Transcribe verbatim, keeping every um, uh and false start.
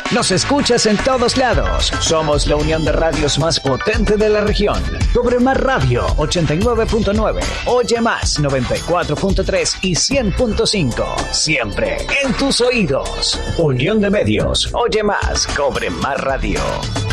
Nos escuchas en todos lados. Somos la unión de radios más potente de la región. Cobre Más Radio ochenta y nueve punto nueve, Oye Más noventa y cuatro punto tres y cien punto cinco. Siempre en tus oídos. Unión de Medios. Oye Más, Cobre Más Radio.